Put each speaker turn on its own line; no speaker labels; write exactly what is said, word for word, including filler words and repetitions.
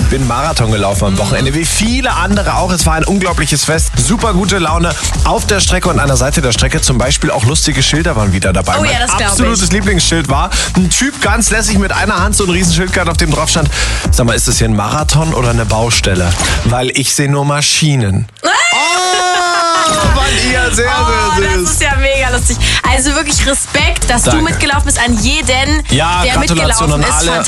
Bin Marathon gelaufen am Wochenende, wie viele andere auch. Es war ein unglaubliches Fest. Super gute Laune auf der Strecke und an der Seite der Strecke zum Beispiel auch lustige Schilder waren wieder dabei.
Oh
mein
ja, das glaub ich.
absolutes Lieblingsschild war ein Typ ganz lässig mit einer Hand so ein Riesenschild gehabt, auf dem drauf stand, sag mal, ist das hier ein Marathon oder eine Baustelle? Weil ich sehe nur Maschinen. Oh, Mann, ihr sehr,
Oh,
sehr süß.
das ist ja mega lustig. Also wirklich Respekt, dass
Danke.
du mitgelaufen bist an jeden,
Ja,
der
Gratulation
mitgelaufen
an
ist.
alle.